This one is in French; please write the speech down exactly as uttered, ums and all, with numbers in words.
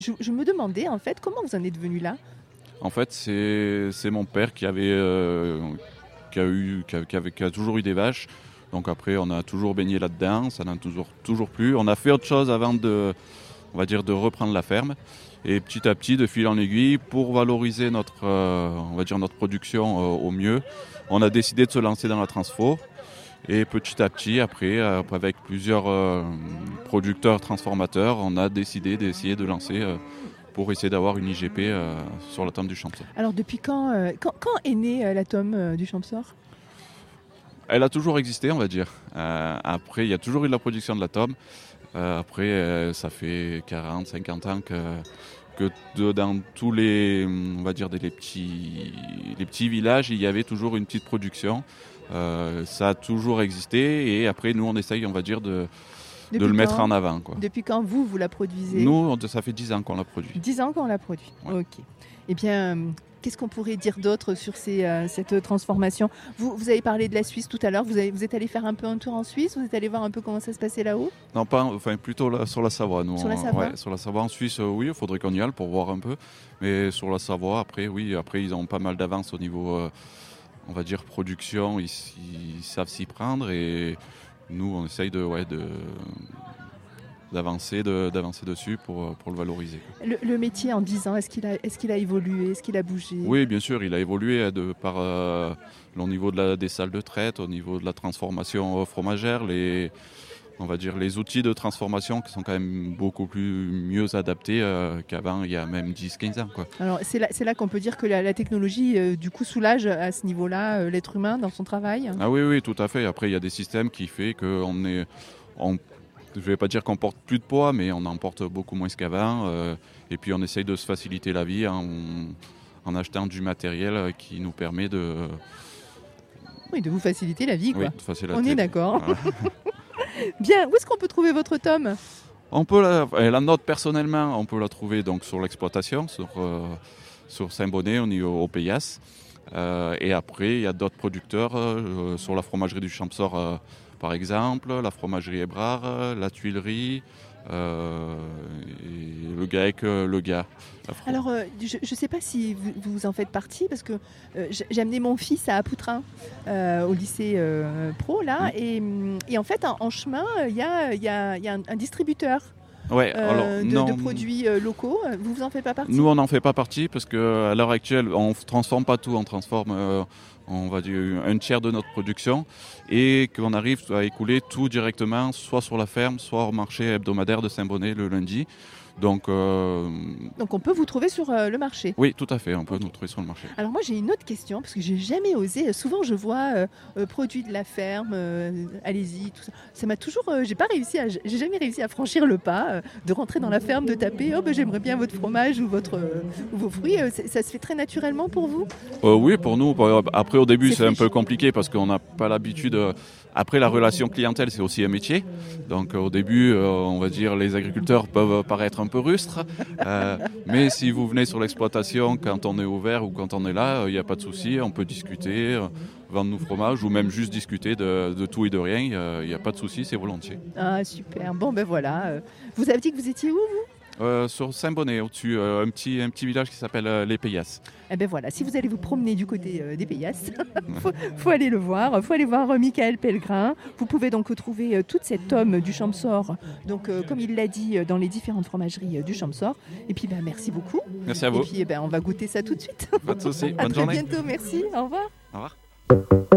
Je, je me demandais en fait comment vous en êtes venu là. En fait, c'est, c'est mon père qui avait, euh, qui a eu, qui a, qui avait- qui a toujours eu des vaches. Donc après, on a toujours baigné là-dedans, ça n'a toujours, toujours plu. On a fait autre chose avant de, on va dire, de reprendre la ferme. Et petit à petit, de fil en aiguille, pour valoriser notre, euh, on va dire, notre production euh, au mieux, on a décidé de se lancer dans la transfo. Et petit à petit, après, euh, avec plusieurs euh, producteurs transformateurs, on a décidé d'essayer de lancer euh, pour essayer d'avoir une I G P euh, sur la tome du Champsor. Alors depuis quand, euh, quand, quand est née euh, la tome euh, du Champsor? Elle a toujours existé, on va dire. Euh, après, il y a toujours eu de la production de la tome. Euh, après, euh, ça fait quarante, cinquante ans que, que de- dans tous les, on va dire, des, les, petits, les petits villages, il y avait toujours une petite production. Euh, ça a toujours existé et après, nous, on essaye, on va dire, de, de Depuis le mettre quand en avant, quoi. Depuis quand vous, vous la produisez? Nous, on- ça fait dix ans qu'on l'a produit. dix ans qu'on la produit. Ouais. Ok. Eh bien, euh, qu'est-ce qu'on pourrait dire d'autre sur ces, euh, cette transformation? vous, vous avez parlé de la Suisse tout à l'heure. Vous, avez- vous êtes allé faire un peu un tour en Suisse? Vous êtes allé voir un peu comment ça se passait là-haut? Non, pas, enfin, plutôt là, sur la Savoie. Nous, Sur la on- Savoie ouais, sur la Savoie. En Suisse, euh, oui, il faudrait qu'on y aille pour voir un peu. Mais sur la Savoie, après, oui, après, ils ont pas mal d'avance au niveau, euh, on va dire, production. Ils, ils savent s'y prendre et nous, on essaye de, ouais, de, d'avancer, de, d'avancer dessus pour, pour le valoriser. Le, le métier en dix ans, est-ce qu'il a, est-ce qu'il a évolué? Est-ce qu'il a bougé? Oui, bien sûr, il a évolué de par euh, au niveau de la, des salles de traite, au niveau de la transformation fromagère, les, on va dire les outils de transformation qui sont quand même beaucoup plus mieux adaptés euh, qu'avant, il y a même dix quinze ans, quoi. Alors c'est là, c'est là qu'on peut dire que la, la technologie euh, du coup soulage à ce niveau-là euh, l'être humain dans son travail. Ah oui, oui, tout à fait. Après, il y a des systèmes qui font qu'on est... On, je ne vais pas dire qu'on porte plus de poids, mais on en porte beaucoup moins qu'avant. euh, et puis, on essaye de se faciliter la vie en, en achetant du matériel qui nous permet de... Oui, de vous faciliter la vie, quoi. Oui, de faciliter On la est vie. d'accord. Voilà. Bien, où est-ce qu'on peut trouver votre tome? On peut la, la note personnellement, on peut la trouver donc sur l'exploitation, sur, euh, sur Saint-Bonnet, au niveau au Payas. Euh, et après, il y a d'autres producteurs euh, sur la fromagerie du Champsor, euh, par exemple, la fromagerie Ébrard, euh, la Tuilerie, euh, et le GAEC, euh, le GA. La fro- Alors, euh, je ne sais pas si vous, vous en faites partie, parce que euh, j'ai j'ai amené mon fils à Apoutrin, euh, au lycée euh, pro, là, Mm. et, et en fait, en, en chemin, il y a, il y a- il y a un, un distributeur Ouais, euh, alors, de, non, de produits euh, locaux. Vous vous en faites pas partie? nous, on n'en fait pas partie parce qu'à l'heure actuelle, on ne transforme pas tout, on transforme, euh, on va dire, un tiers de notre production et qu'on arrive à écouler tout directement, soit sur la ferme, soit au marché hebdomadaire de Saint-Bonnet le lundi. Donc, euh, Donc, on peut vous trouver sur euh, le marché. oui, tout à fait, on peut nous trouver sur le marché. Alors moi j'ai une autre question parce que j'ai jamais osé. Souvent je vois euh, euh, produits de la ferme, euh, allez-y, tout ça. Ça m'a toujours, euh, j'ai pas réussi, à, j'ai jamais réussi à franchir le pas euh, de rentrer dans la ferme, de taper. Oh ben j'aimerais bien votre fromage ou votre euh, ou vos fruits. Euh, c'est- ça se fait très naturellement pour vous? Euh, oui, pour nous. pour- Après, au début, C'est c'est un friche. peu compliqué parce qu'on n'a pas l'habitude. euh, Après, la relation clientèle, c'est aussi un métier. Donc, euh, au début, euh, on va dire, les agriculteurs peuvent paraître un peu rustres. Euh, mais si vous venez sur l'exploitation, quand on est ouvert ou quand on est là, il n'y a pas de souci. On peut discuter, euh, vendre nos fromages ou même juste discuter de, de tout et de rien. Il n'y a pas de souci, c'est volontiers. Ah super. Bon ben voilà. Euh, Vous avez dit que vous étiez où vous? Euh, sur Saint-Bonnet, au-dessus, euh, un, petit, un petit village qui s'appelle euh, Les Payas. Eh ben voilà, si vous allez vous promener du côté euh, des Payas, faut, faut aller le voir, faut aller voir euh, Michael Pellegrin. Vous pouvez donc trouver euh, toute cette tome du Champsor, donc euh, comme il l'a dit, euh, dans les différentes fromageries euh, du Champsor. Et puis ben merci beaucoup. Merci à Et vous. puis eh ben, on va goûter ça tout de suite. Pas de souci. À Bonne très journée. bientôt, merci. Au revoir. Au revoir.